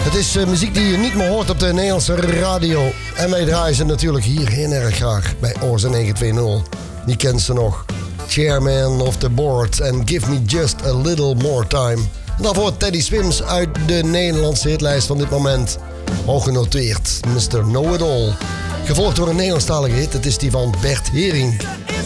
Het is muziek die je niet meer hoort op de Nederlandse radio. En wij draaien ze natuurlijk hier heel erg graag bij Oorza 920. Die kent ze nog. Chairman of the Board en Give Me Just a Little More Time. En daarvoor Teddy Swims uit de Nederlandse hitlijst van dit moment. Hoog genoteerd, Mr. Know It All. Gevolgd door een Nederlandstalige hit, het is die van Bert Hering.